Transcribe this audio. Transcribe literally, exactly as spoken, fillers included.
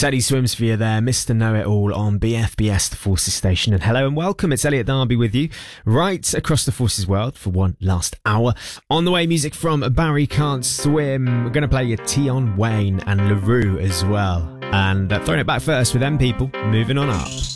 Teddy Swims for you there, Mister Know-It-All on B F B S, the Forces Station. And hello and welcome, it's Elliot Darby with you, right across the Forces world for one last hour. On the way, music from Barry Can't Swim. We're going to play you Tion Wayne and LaRue as well. And uh, throwing it back first with them people, moving on up.